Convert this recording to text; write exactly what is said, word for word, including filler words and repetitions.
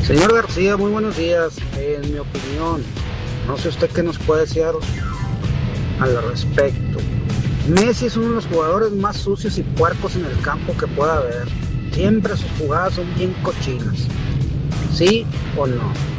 Señor García, muy buenos días. En mi opinión, no sé usted qué nos puede decir al respecto. Messi es uno de los jugadores más sucios y puercos en el campo que pueda haber. Siempre sus jugadas son bien cochinas. ¿Sí o no?